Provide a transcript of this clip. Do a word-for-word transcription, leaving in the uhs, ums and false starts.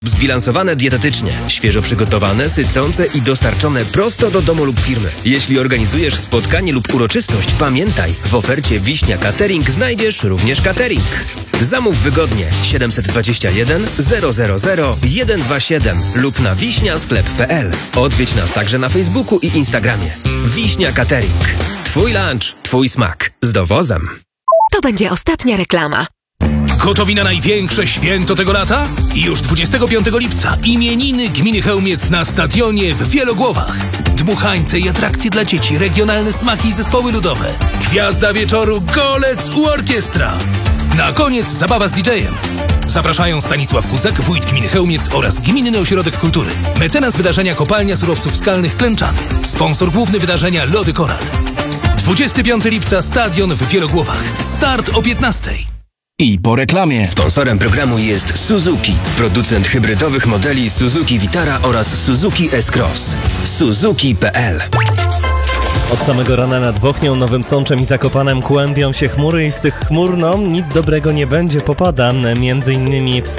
Zbilansowane dietetycznie, świeżo przygotowane, sycące i dostarczone prosto do domu lub firmy. Jeśli organizujesz spotkanie lub uroczystość, pamiętaj, w ofercie Wiśnia Catering znajdziesz również catering. Zamów wygodnie siedemset dwadzieścia jeden zero zero zero jeden dwa siedem lub na wiśnia sklep kropka p l. Odwiedź nas także na Facebooku i Instagramie. Wiśnia Catering. Twój lunch, twój smak. Z dowozem. To będzie ostatnia reklama. Gotowi na największe święto tego lata? Już dwudziestego piątego lipca imieniny gminy Chełmiec na stadionie w Wielogłowach. Dmuchańce i atrakcje dla dzieci, regionalne smaki i zespoły ludowe. Gwiazda wieczoru Golec u orkiestra. Na koniec zabawa z didżejem. Zapraszają Stanisław Kuzak, wójt gminy Chełmiec oraz Gminny Ośrodek Kultury. Mecenas wydarzenia Kopalnia Surowców Skalnych Klęczany. Sponsor główny wydarzenia Lody Koral. dwudziestego piątego lipca stadion w Wielogłowach. Start o piętnastej. I po reklamie. Sponsorem programu jest Suzuki, producent hybrydowych modeli Suzuki Vitara oraz Suzuki S-Cross. Suzuki kropka p l. Od samego rana nad Bochnią, Nowym Sączem i Zakopanem kłębią się chmury i z tych chmur, no, nic dobrego nie będzie, popada. Między innymi w